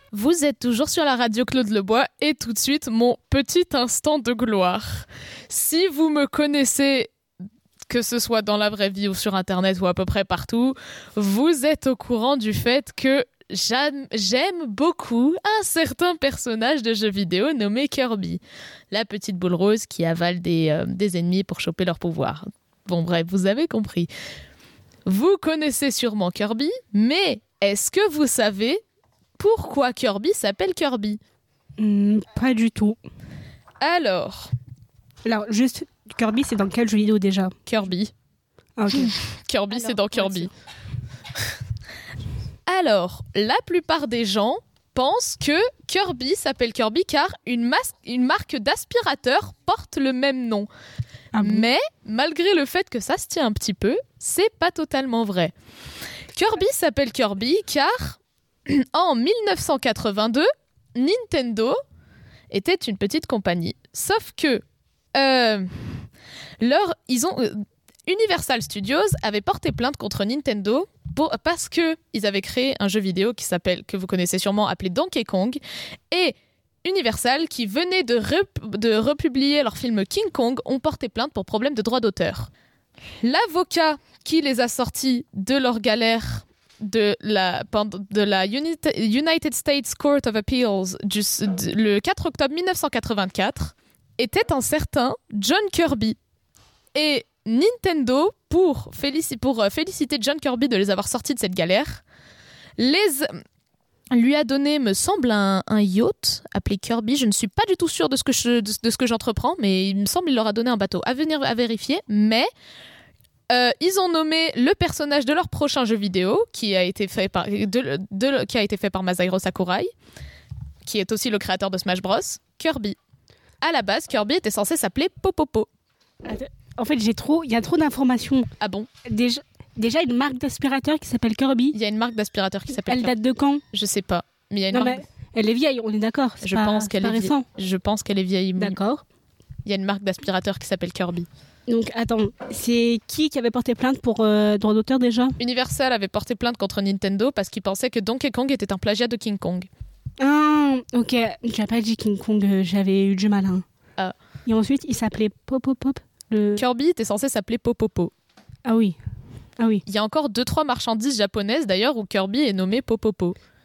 Vous êtes toujours sur la radio Claude Lebois et tout de suite mon petit instant de gloire. Si vous me connaissez, que ce soit dans la vraie vie ou sur internet ou à peu près partout, vous êtes au courant du fait que j'aime beaucoup un certain personnage de jeu vidéo nommé Kirby. La petite boule rose qui avale des ennemis pour choper leur pouvoir. Bon bref, vous avez compris. Vous connaissez sûrement Kirby, mais est-ce que vous savez pourquoi Kirby s'appelle Kirby ? Pas du tout. Alors, juste, Kirby, c'est dans quel jeu vidéo déjà ? Kirby. Ah, ok. Kirby, Alors, c'est dans Kirby. Alors, la plupart des gens pensent que Kirby s'appelle Kirby car une marque d'aspirateur porte le même nom. Ah bon ? Mais, malgré le fait que ça se tient un petit peu, c'est pas totalement vrai. Kirby s'appelle Kirby car, en 1982, Nintendo était une petite compagnie. Sauf que, Universal Studios avait porté plainte contre Nintendo parce qu'ils avaient créé un jeu vidéo que vous connaissez sûrement, appelé Donkey Kong, et Universal, qui venait de republier leur film King Kong, ont porté plainte pour problème de droit d'auteur. L'avocat qui les a sortis de leur galère de la United States Court of Appeals le 4 octobre 1984 était un certain John Kirby. Et Nintendo, pour féliciter John Kirby de les avoir sortis de cette galère, lui a donné, me semble, un yacht appelé Kirby. Je ne suis pas du tout sûre de ce que j'entreprends, mais il me semble qu'il leur a donné un bateau. À venir à vérifier, mais ils ont nommé le personnage de leur prochain jeu vidéo, qui a été fait par Masahiro Sakurai, qui est aussi le créateur de Smash Bros, Kirby. À la base, Kirby était censé s'appeler Popopo. En fait, il y a trop d'informations. Ah bon ? Déjà, une marque d'aspirateur qui s'appelle Kirby. Il y a une marque d'aspirateur qui s'appelle Elle Kirby. date de quand ? Je sais pas. Mais il y a une marque... Elle est vieille, on est d'accord. Je pense qu'elle est vieille. Je pense qu'elle est vieille. D'accord. Il y a une marque d'aspirateur qui s'appelle Kirby. Donc, attends, c'est qui avait porté plainte pour droit d'auteur déjà ? Universal avait porté plainte contre Nintendo parce qu'il pensait que Donkey Kong était un plagiat de King Kong. Ah, ok. J'avais pas dit King Kong, j'avais eu du mal. Hein. Ah. Et ensuite, il s'appelait Popopop. Kirby était censé s'appeler Popopo. Ah oui. Il y a encore 2-3 marchandises japonaises d'ailleurs où Kirby est nommé Popopo.